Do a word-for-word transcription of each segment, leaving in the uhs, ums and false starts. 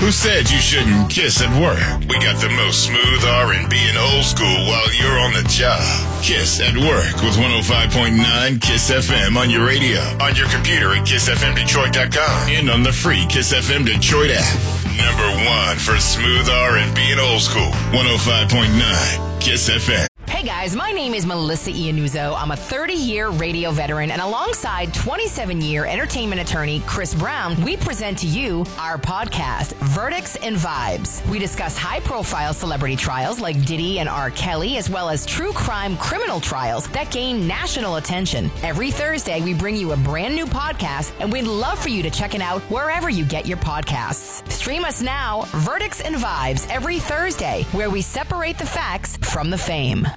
Who said you shouldn't kiss at work? We got the most smooth R and B and old school while you're on the job. Kiss at Work with one oh five point nine Kiss F M on your radio, on your computer at kiss f m detroit dot com, and on the free Kiss F M Detroit app. Number one for smooth R and B and old school, one oh five point nine Kiss F M. Hey guys, my name is Melissa Iannuzzo. I'm a thirty-year radio veteran, and alongside twenty-seven-year entertainment attorney Chris Brown, we present to you our podcast, Verdicts and Vibes. We discuss high-profile celebrity trials like Diddy and R. Kelly, as well as true crime criminal trials that gain national attention. Every Thursday, we bring you a brand new podcast, and we'd love for you to check it out wherever you get your podcasts. Stream us now, Verdicts and Vibes, every Thursday, where we separate the facts from the fame.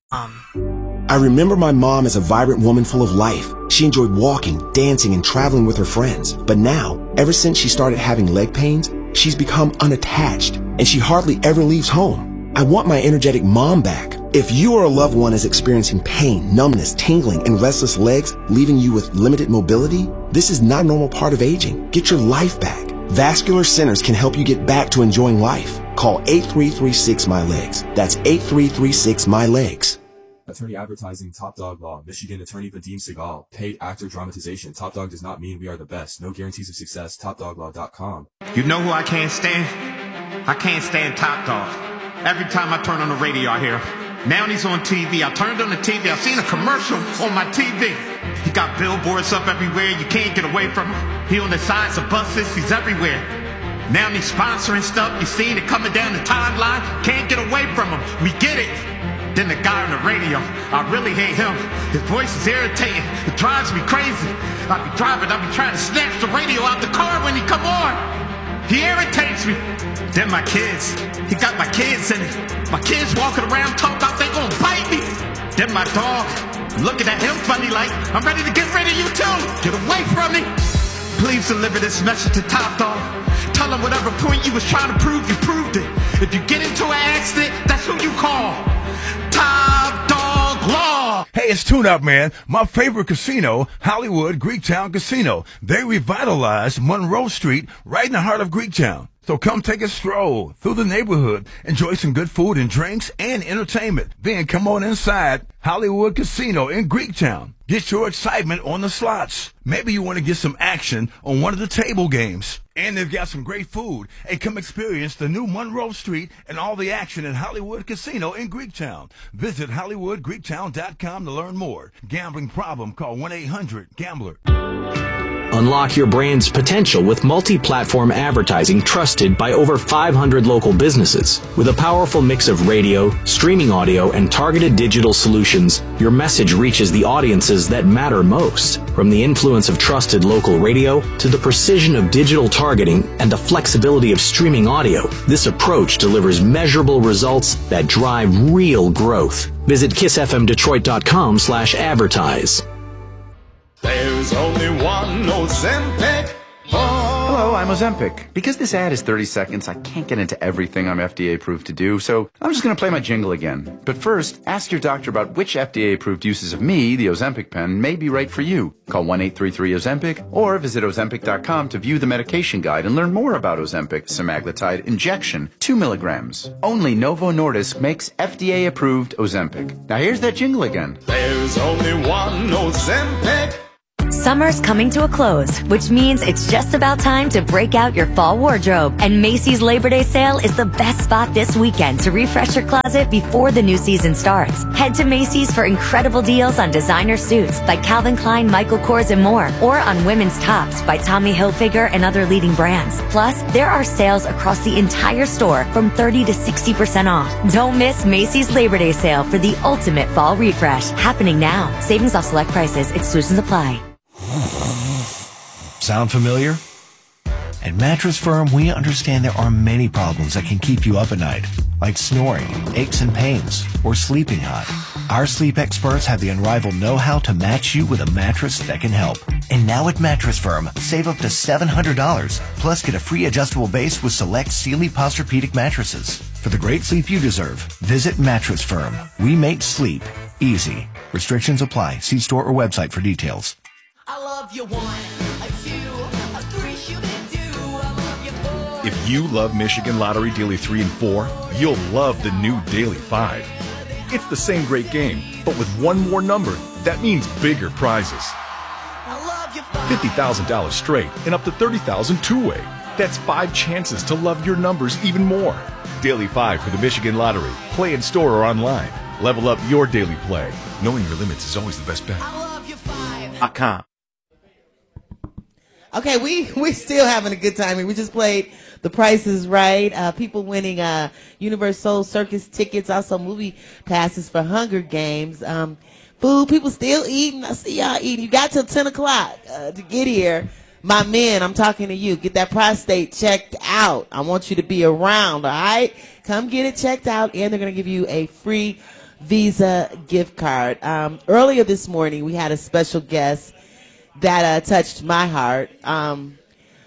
Um. I remember my mom as a vibrant woman full of life. She enjoyed walking, dancing, and traveling with her friends. But now, ever since she started having leg pains, she's become unattached, and she hardly ever leaves home. I want my energetic mom back. If you or a loved one is experiencing pain, numbness, tingling, and restless legs, leaving you with limited mobility, this is not a normal part of aging. Get your life back. Vascular Centers can help you get back to enjoying life. Call eight three three six my legs. That's eight three three six my legs. Attorney advertising, Top Dog Law, Michigan Attorney Vadim Segal, paid actor dramatization. Top Dog does not mean we are the best. No guarantees of success. top dog law dot com. You know who I can't stand? I can't stand Top Dog. Every time I turn on the radio, I hear, now he's on T V. I turned on the T V. I seen a commercial on my T V. He got billboards up everywhere. You can't get away from him. He on the sides of buses. He's everywhere. Now he's sponsoring stuff. You seen it coming down the timeline. Can't get away from him. We get it. Then the guy on the radio, I really hate him. His voice is irritating. It drives me crazy. I be driving. I be trying to snatch the radio out the car when he come on. He irritates me. Then my kids. He got my kids in it. My kids walking around talking about they gonna bite me. Then my dog. Looking at him funny like, I'm ready to get rid of you too. Get away from me. Please deliver this message to Top Dog. Tell him whatever point you was trying to prove, you proved it. If you get into an accident, that's who you call. Top Dog Law. Hey, it's Tune Up, man. My favorite casino, Hollywood Greektown Casino. They revitalized Monroe Street right in the heart of Greektown. So come take a stroll through the neighborhood, enjoy some good food and drinks and entertainment. Then come on inside Hollywood Casino in Greektown. Get your excitement on the slots. Maybe you want to get some action on one of the table games. And they've got some great food. Hey, come experience the new Monroe Street and all the action in Hollywood Casino in Greektown. Visit hollywood greektown dot com to learn more. Gambling problem? Call one eight hundred gambler. Unlock your brand's potential with multi-platform advertising trusted by over five hundred local businesses. With a powerful mix of radio, streaming audio, and targeted digital solutions, your message reaches the audiences that matter most. From the influence of trusted local radio to the precision of digital targeting and the flexibility of streaming audio, this approach delivers measurable results that drive real growth. Visit kiss f m detroit dot com slash advertise. There's only one Ozempic. Hello, I'm Ozempic. Because this ad is thirty seconds, I can't get into everything I'm F D A approved to do, so I'm just going to play my jingle again. But first, ask your doctor about which F D A approved uses of me, the Ozempic pen, may be right for you. Call one eight three three Ozempic or visit ozempic dot com to view the medication guide and learn more about Ozempic semaglutide injection, two milligrams. Only Novo Nordisk makes F D A approved Ozempic. Now here's that jingle again. There's only one Ozempic. Summer's coming to a close, which means it's just about time to break out your fall wardrobe. And Macy's Labor Day sale is the best spot this weekend to refresh your closet before the new season starts. Head to Macy's for incredible deals on designer suits by Calvin Klein, Michael Kors, and more, or on women's tops by Tommy Hilfiger and other leading brands. Plus, there are sales across the entire store from thirty to sixty percent off. Don't miss Macy's Labor Day sale for the ultimate fall refresh, happening now. Savings off select prices. Exclusions apply. Sound familiar? At Mattress Firm, we understand there are many problems that can keep you up at night, like snoring, aches and pains, or sleeping hot. Our sleep experts have the unrivaled know-how to match you with a mattress that can help. And now at Mattress Firm, save up to seven hundred dollars, plus get a free adjustable base with select Sealy Posturepedic mattresses. For the great sleep you deserve, visit Mattress Firm. We make sleep easy. Restrictions apply. See store or website for details. I love you one, a two, a three, shoot it do. I love you four. If you love Michigan Lottery Daily three and four, you'll love the new Daily five. It's the same great game, but with one more number, that means bigger prizes. fifty thousand dollars straight and up to thirty thousand dollars two-way. That's five chances to love your numbers even more. Daily five for the Michigan Lottery. Play in store or online. Level up your daily play. Knowing your limits is always the best bet. .com. Okay, we we still having a good time here. We just played The Price is Right. Uh, people winning uh, Universal Circus tickets, also movie passes for Hunger Games. Um, food, people still eating. I see y'all eating. You got till ten o'clock uh, to get here. My men, I'm talking to you. Get that prostate checked out. I want you to be around, all right? Come get it checked out, and they're going to give you a free Visa gift card. Um, earlier this morning, we had a special guest that uh, touched my heart. Um,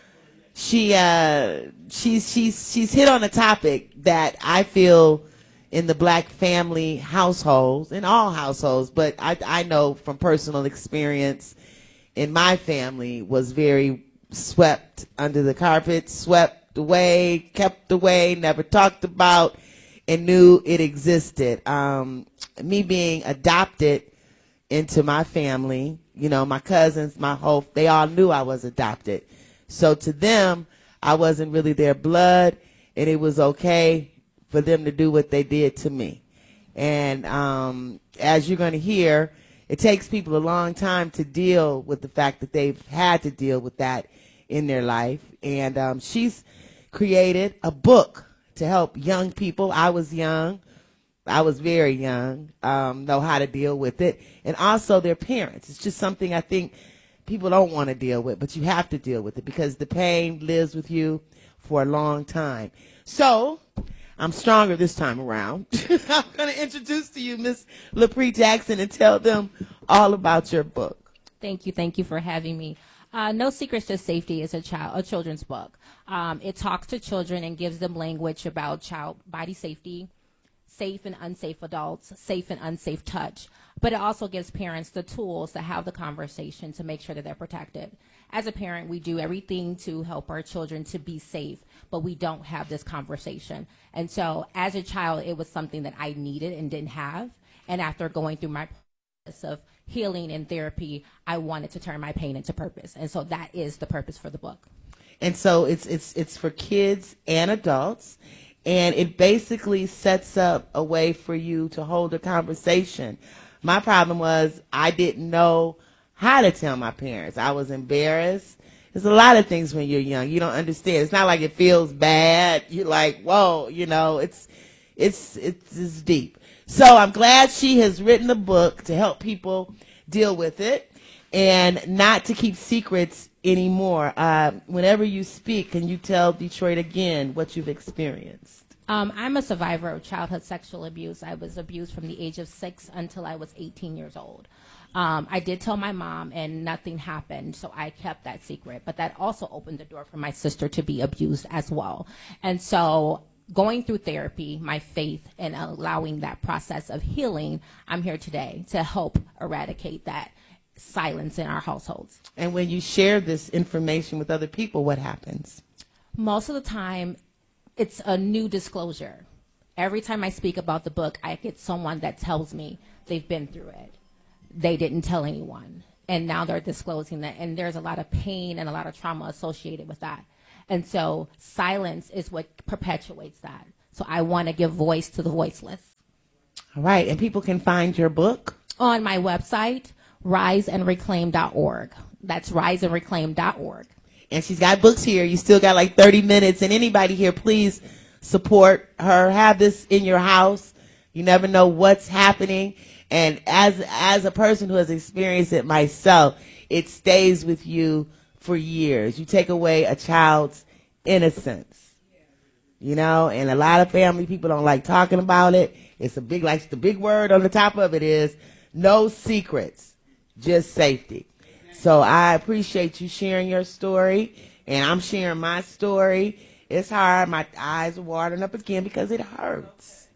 she uh, she's she's she's hit on a topic that I feel in the black family households, in all households, but I I know from personal experience in my family was very swept under the carpet, swept away, kept away, never talked about, and knew it existed. Um, me being adopted into my family, you know, my cousins, my whole, they all knew I was adopted. So to them, I wasn't really their blood, and it was okay for them to do what they did to me. And um, as you're going to hear, it takes people a long time to deal with the fact that they've had to deal with that in their life. And um, she's created a book to help young people. I was young. I was very young, um, know how to deal with it. And also their parents. It's just something I think people don't want to deal with, but you have to deal with it because the pain lives with you for a long time. So I'm stronger this time around. I'm going to introduce to you Miss LaPree Jackson and tell them all about your book. Thank you. Thank you for having me. Uh, No Secrets to Safety is a child, a children's book. Um, it talks to children and gives them language about child body safety, safe and unsafe adults, safe and unsafe touch. But it also gives parents the tools to have the conversation to make sure that they're protected. As a parent, we do everything to help our children to be safe, but we don't have this conversation. And so as a child, it was something that I needed and didn't have. And after going through my process of healing and therapy, I wanted to turn my pain into purpose. And so that is the purpose for the book. And so it's it's it's for kids and adults. And it basically sets up a way for you to hold a conversation. My problem was I didn't know how to tell my parents. I was embarrassed. There's a lot of things when you're young. You don't understand. It's not like it feels bad. You're like, whoa, you know, it's it's it's, it's deep. So I'm glad she has written a book to help people deal with it and not to keep secrets anymore. Uh, whenever you speak, can you tell Detroit again what you've experienced? Um, I'm a survivor of childhood sexual abuse. I was abused from the age of six until I was eighteen years old. Um, I did tell my mom, and nothing happened, so I kept that secret. But that also opened the door for my sister to be abused as well. And so going through therapy, my faith, and allowing that process of healing, I'm here today to help eradicate that silence in our households. And when you share this information with other people, what happens? Most of the time, it's a new disclosure. Every time I speak about the book, I get someone that tells me they've been through it. They didn't tell anyone, and now they're disclosing that, and there's a lot of pain and a lot of trauma associated with that. And so silence is what perpetuates that. So I want to give voice to the voiceless. All right, and people can find your book? On my website, rise and reclaim dot org. That's rise and reclaim dot org. And she's got books here. You still got like thirty minutes. And anybody here, please support her. Have this in your house. You never know what's happening. And as as a person who has experienced it myself, it stays with you for years. You take away a child's innocence, you know, and a lot of family people don't like talking about it. It's a big, like the big word on the top of it is no secrets, just safety. So I appreciate you sharing your story, and I'm sharing my story. It's hard. My eyes are watering up again because it hurts.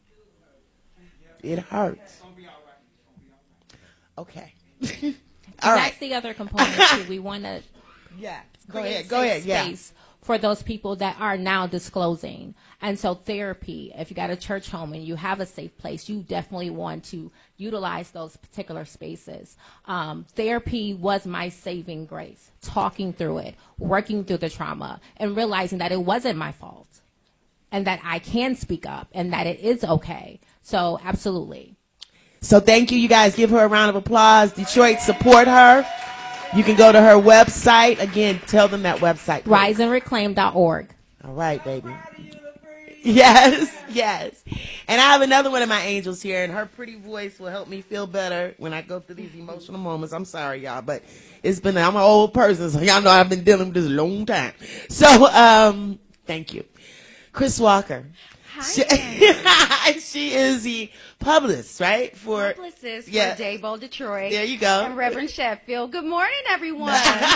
It hurts. Okay. All right. That's the other component too. We want to yeah. Go create ahead. Go ahead. Yeah. space for those people that are now disclosing. And so therapy, if you got a church home and you have a safe place, you definitely want to utilize those particular spaces. Um, therapy was my saving grace, talking through it, working through the trauma, and realizing that it wasn't my fault and that I can speak up and that it is okay. So absolutely. So thank you. You guys give her a round of applause. Detroit, support her. You can go to her website. Again, tell them that website. rise and reclaim dot org. All right, baby. Yes, yes. And I have another one of my angels here, and her pretty voice will help me feel better when I go through these emotional moments. I'm sorry, y'all, but it's been, I'm an old person, so y'all know I've been dealing with this a long time. So, um, thank you. Chris Walker. Hi. She, she is the publicist, right? For Publicist yeah. for Daybo Detroit. There you go. And Reverend Sheffield. Good morning, everyone.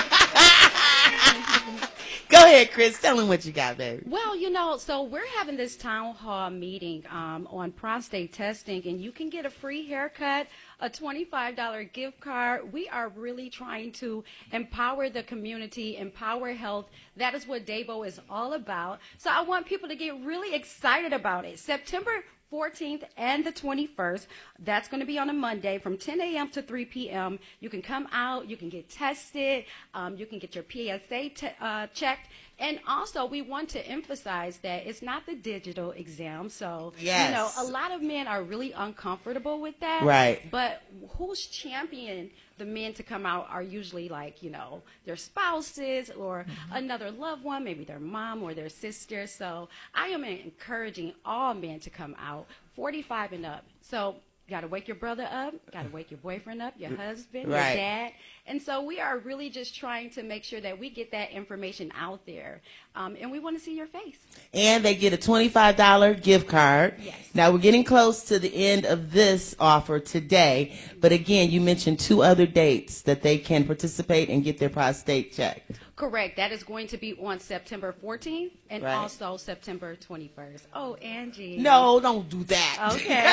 Go ahead, Chris. Tell them what you got, baby. Well, you know, so we're having this town hall meeting um, on prostate testing, and you can get a free haircut, a twenty-five dollar gift card. We are really trying to empower the community, empower health. That is what Daybo is all about. So I want people to get really excited about it. September fourteenth and the twenty-first. That's going to be on a Monday from ten a m to three p m You can come out. You can get tested. Um, you can get your P S A te- uh, checked. And also, we want to emphasize that it's not the digital exam. So, yes. you know, a lot of men are really uncomfortable with that. Right. But who's championing the men to come out are usually like, you know, their spouses or mm-hmm. another loved one, maybe their mom or their sister. So I am encouraging all men to come out, forty-five and up. So you got to wake your brother up, got to wake your boyfriend up, your husband, right. your dad. And so we are really just trying to make sure that we get that information out there. Um, and we want to see your face. And they get a twenty-five dollar gift card. Yes. Now, we're getting close to the end of this offer today. But again, you mentioned two other dates that they can participate and get their prostate checked. Correct. That is going to be on September fourteenth and right. also September twenty-first. Oh, Angie. No, don't do that.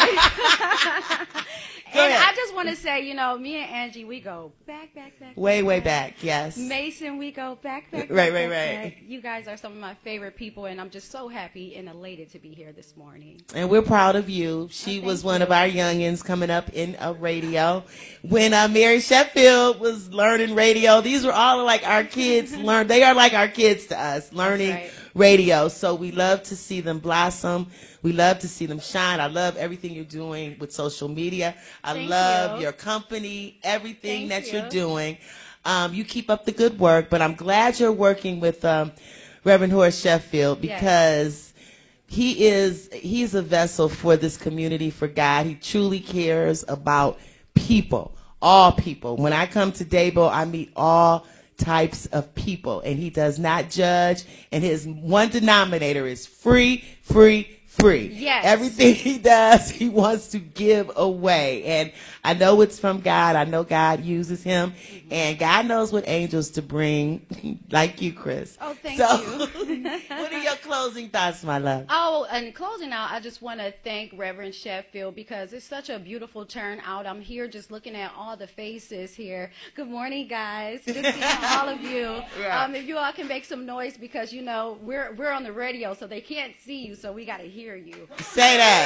Okay. Go and ahead. I just want to say, you know, me and Angie, we go back, back, back. Way, back, way back. back, yes. Mason, we go back, back, Right, back, right, back, right. back. You guys are some of my favorite people, and I'm just so happy and elated to be here this morning. And we're proud of you. She Oh, was thank one you. of our youngins coming up in a radio. When uh, Mary Sheffield was learning radio, these were all like our kids learn. They are like our kids to us, learning right. radio. So we love to see them blossom. We love to see them shine. I love everything you're doing with social media. I Thank love you. your company, everything Thank that you. you're doing. Um, you keep up the good work, but I'm glad you're working with um, Reverend Horace Sheffield because he is he's a vessel for this community, for God. He truly cares about people, all people. When I come to Daybo, I meet all types of people, and he does not judge, and his one denominator is free, free, free. Yes. Everything he does, he wants to give away. And I know it's from God. I know God uses him. And God knows what angels to bring, like you, Chris. Oh, thank so, you. What are your closing thoughts, my love? Oh, and closing out, I just want to thank Reverend Sheffield because it's such a beautiful turnout. I'm here just looking at all the faces here. Good morning, guys. Good seeing all of you. Yeah. Um, if you all can make some noise because, you know, we're, we're on the radio, so they can't see you, so we got to hear you. Say that.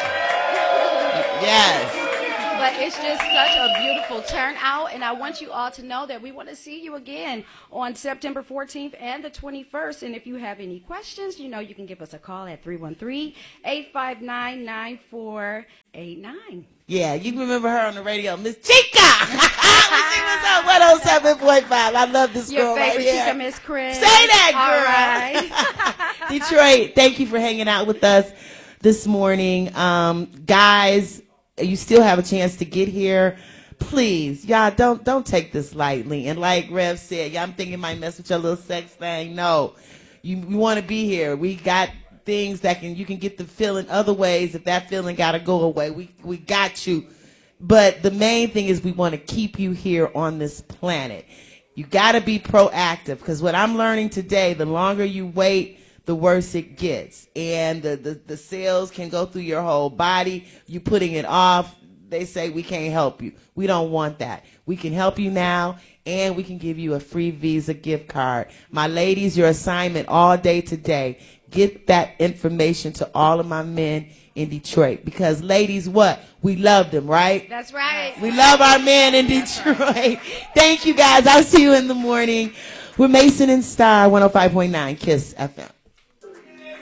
Yes. But it's just such a beautiful turnout, and I want you all to know that we want to see you again on September fourteenth and the twenty-first. And if you have any questions, you know, you can give us a call at three one three, eight five nine, nine four eight nine. Yeah, you can remember her on the radio, Miss Chica. When she was on one oh seven point five. I love this Your girl right favorite here. Chica, Miss Chris. Say that, girl. All right. Detroit, thank you for hanging out with us this morning. Um, guys, you still have a chance to get here. Please, y'all, don't don't take this lightly. And like Rev said, y'all, I'm thinking it might mess with your little sex thing. No, you we want to be here. We got things that can you can get the feeling other ways. If that feeling got to go away, we we got you. But the main thing is we want to keep you here on this planet. You got to be proactive because what I'm learning today, the longer you wait, the worse it gets. And the, the, the cells can go through your whole body. You putting it off. They say we can't help you. We don't want that. We can help you now. and we can give you a free Visa gift card. My ladies, your assignment all day today, get that information to all of my men in Detroit. Because ladies, what? We love them, right? That's right. We love our men in Detroit. Thank you, guys. I'll see you in the morning with Mason and Star, one oh five point nine KISS F M.